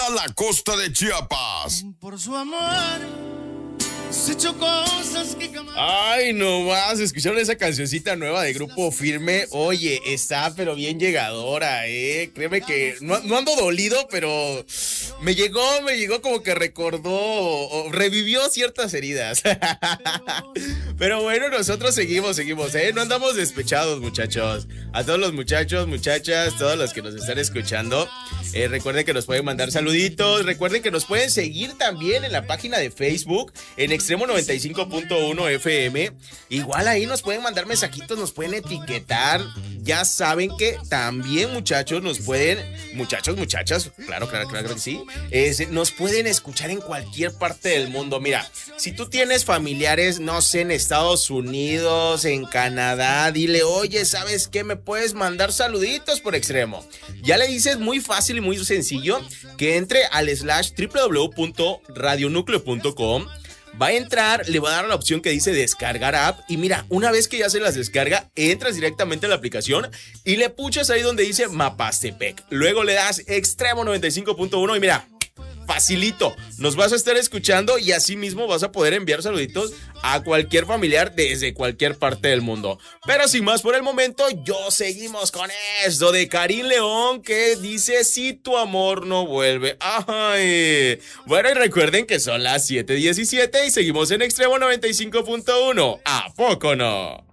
a la costa de Chiapas. Por su amor, se echó cosas que jamás... Ay, no más, ¿escucharon esa cancioncita nueva de Grupo Firme? Oye, está pero bien llegadora, créeme que no ando dolido, pero me llegó como que recordó o revivió ciertas heridas. Pero bueno, nosotros seguimos, no andamos despechados, muchachos. A todos los muchachos, muchachas, todos los que nos están escuchando, recuerden que nos pueden mandar saluditos, recuerden que nos pueden seguir también en la página de Facebook, en Extremo 95.1 FM. Igual ahí nos pueden mandar mensajitos, nos pueden etiquetar. Ya saben que también, muchachos, nos pueden, muchachos, muchachas, claro que sí, nos pueden escuchar en cualquier parte del mundo. Mira, si tú tienes familiares, no sé, en Estados Unidos, en Canadá, dile, oye, ¿sabes qué? Me puedes mandar saluditos por Extremo. Ya le dices muy fácil y muy sencillo que entre al /www.radionucleo.com. Va a entrar, le va a dar la opción que dice descargar app y mira, una vez que ya se las descarga, entras directamente a la aplicación y le puchas ahí donde dice Mapastepec. Luego le das Extremo 95.1 y mira, facilito, nos vas a estar escuchando y así mismo vas a poder enviar saluditos a cualquier familiar desde cualquier parte del mundo. Pero sin más por el momento, seguimos con esto de Karim León que dice si tu amor no vuelve. Ay. Bueno, y recuerden que son las 7:17 y seguimos en Extremo 95.1. ¿A poco no?